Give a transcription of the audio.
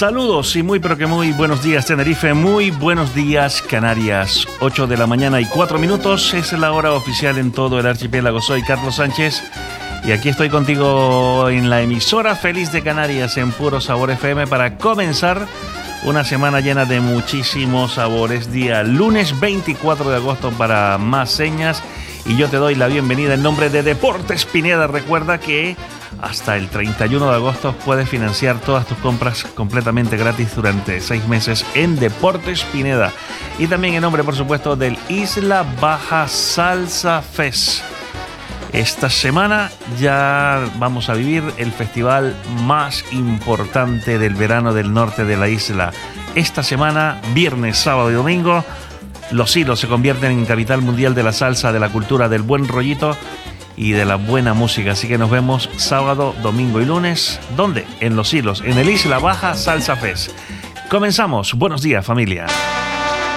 Saludos y muy pero que muy buenos días Tenerife, muy buenos días Canarias. 8 de la mañana y 4 minutos es la hora oficial en todo el archipiélago. Soy Carlos Sánchez y aquí estoy contigo en la emisora Feliz de Canarias en Puro Sabor FM para comenzar una semana llena de muchísimos sabores. Día lunes 24 de agosto para más señas y yo te doy la bienvenida en nombre de Deportes Pineda. Recuerda que hasta el 31 de agosto puedes financiar todas tus compras completamente gratis durante 6 meses en Deportes Pineda. Y también en nombre, por supuesto, del Isla Baja Salsa Fest. Esta semana ya vamos a vivir el festival más importante del verano del norte de la isla. Esta semana, viernes, sábado y domingo, Los Silos se convierten en capital mundial de la salsa, de la cultura, del buen rollito y de la buena música. Así que nos vemos sábado, domingo y lunes. ¿Dónde? En Los Silos, en el Isla Baja Salsa Fest. Comenzamos. Buenos días, familia.